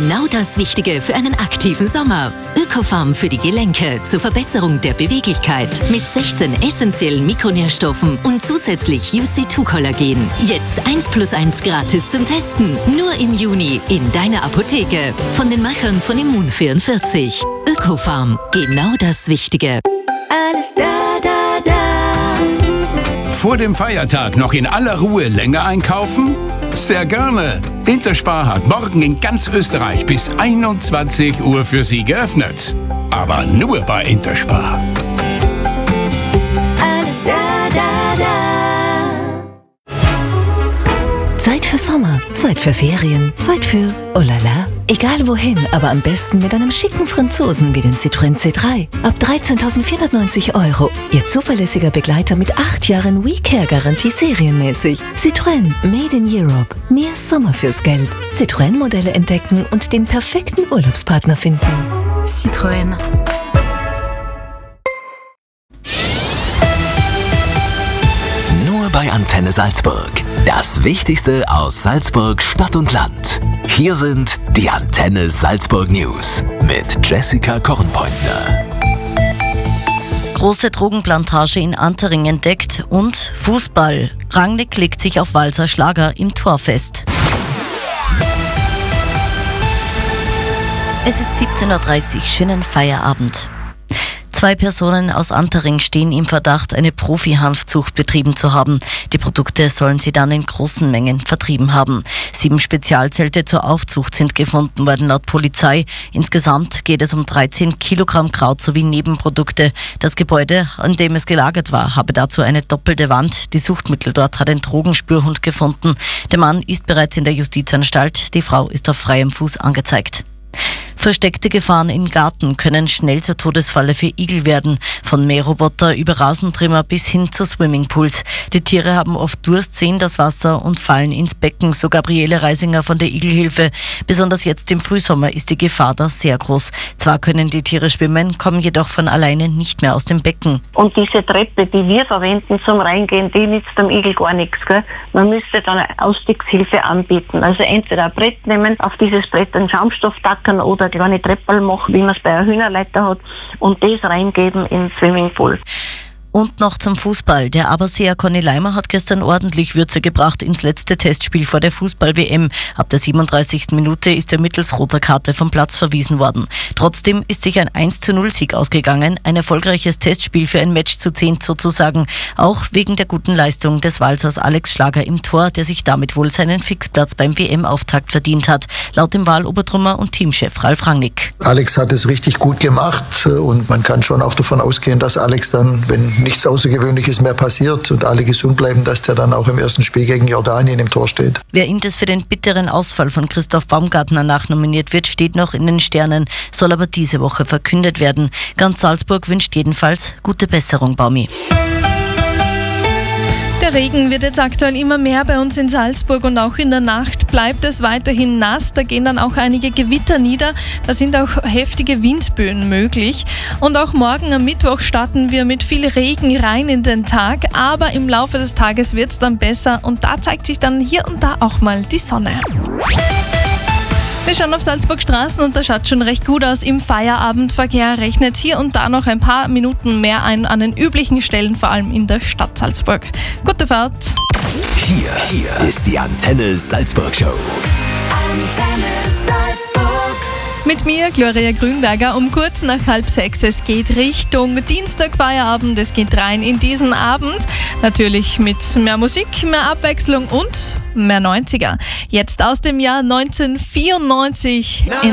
Genau das Wichtige für einen aktiven Sommer. Ökofarm für die Gelenke zur Verbesserung der Beweglichkeit mit 16 essentiellen Mikronährstoffen und zusätzlich UC2-Kollagen. Jetzt 1+1 gratis zum Testen. Nur im Juni in deiner Apotheke. Von den Machern von Immun44. Ökofarm. Genau das Wichtige. Alles da, da, da. Vor dem Feiertag noch in aller Ruhe länger einkaufen? Sehr gerne. Interspar hat morgen in ganz Österreich bis 21 Uhr für Sie geöffnet. Aber nur bei Interspar. Alles da, da, da. Zeit für Sommer, Zeit für Ferien, Zeit für oh la la. Egal wohin, aber am besten mit einem schicken Franzosen wie dem Citroën C3. Ab 13.490 €. Ihr zuverlässiger Begleiter mit 8 Jahren WeCare-Garantie serienmäßig. Citroën, made in Europe. Mehr Sommer fürs Geld. Citroën-Modelle entdecken und den perfekten Urlaubspartner finden. Citroën. Nur bei Antenne Salzburg. Das Wichtigste aus Salzburg, Stadt und Land. Hier sind die Antenne Salzburg News mit Jessica Kornpointner. Große Drogenplantage in Antering entdeckt und Fußball. Rangnick legt sich auf Walser Schlager im Tor fest. Es ist 17.30 Uhr, schönen Feierabend. 2 Personen aus Antering stehen im Verdacht, eine Profi-Hanfzucht betrieben zu haben. Die Produkte sollen sie dann in großen Mengen vertrieben haben. 7 Spezialzelte zur Aufzucht sind gefunden worden laut Polizei. Insgesamt geht es um 13 Kilogramm Kraut sowie Nebenprodukte. Das Gebäude, an dem es gelagert war, habe dazu eine doppelte Wand. Die Suchtmittel dort hat ein Drogenspürhund gefunden. Der Mann ist bereits in der Justizanstalt. Die Frau ist auf freiem Fuß angezeigt. Versteckte Gefahren im Garten können schnell zur Todesfalle für Igel werden. Von Mähroboter über Rasentrimmer bis hin zu Swimmingpools. Die Tiere haben oft Durst, sehen das Wasser und fallen ins Becken, so Gabriele Reisinger von der Igelhilfe. Besonders jetzt im Frühsommer ist die Gefahr da sehr groß. Zwar können die Tiere schwimmen, kommen jedoch von alleine nicht mehr aus dem Becken. Und diese Treppe, die wir verwenden zum Reingehen, die nützt dem Igel gar nichts. Gell? Man müsste dann eine Ausstiegshilfe anbieten. Also entweder ein Brett nehmen, auf dieses Brett einen Schaumstoff tackern oder kleine Treppel machen, wie man es bei einer Hühnerleiter hat, und das reingeben ins Swimmingpool. Und noch zum Fußball. Der Aberseer Conny Leimer hat gestern ordentlich Würze gebracht ins letzte Testspiel vor der Fußball-WM. Ab der 37. Minute ist er mittels roter Karte vom Platz verwiesen worden. Trotzdem ist sich ein 1:0-Sieg ausgegangen. Ein erfolgreiches Testspiel für ein Match zu 10 sozusagen. Auch wegen der guten Leistung des Walsers Alex Schlager im Tor, der sich damit wohl seinen Fixplatz beim WM-Auftakt verdient hat. Laut dem Wahlobertrümmer und Teamchef Ralf Rangnick. Alex hat es richtig gut gemacht und man kann schon auch davon ausgehen, dass Alex dann, wenn nichts Außergewöhnliches mehr passiert und alle gesund bleiben, dass der dann auch im ersten Spiel gegen Jordanien im Tor steht. Wer Indes für den bitteren Ausfall von Christoph Baumgartner nachnominiert wird, steht noch in den Sternen, soll aber diese Woche verkündet werden. Ganz Salzburg wünscht jedenfalls gute Besserung, Baumi. Der Regen wird jetzt aktuell immer mehr bei uns in Salzburg und auch in der Nacht bleibt es weiterhin nass. Da gehen dann auch einige Gewitter nieder. Da sind auch heftige Windböen möglich. Und auch morgen am Mittwoch starten wir mit viel Regen rein in den Tag. Aber im Laufe des Tages wird es dann besser und da zeigt sich dann hier und da auch mal die Sonne. Wir schauen auf Salzburg Straßen und das schaut schon recht gut aus. Im Feierabendverkehr rechnet hier und da noch ein paar Minuten mehr ein an den üblichen Stellen, vor allem in der Stadt Salzburg. Gute Fahrt! Hier ist die Antenne Salzburg Show. Antenne Salzburg. Mit mir, Gloria Grünberger, um kurz nach 5:30. Es geht Richtung Dienstag Feierabend. Es geht rein in diesen Abend. Natürlich mit mehr Musik, mehr Abwechslung und mehr 90er. Jetzt aus dem Jahr 1994.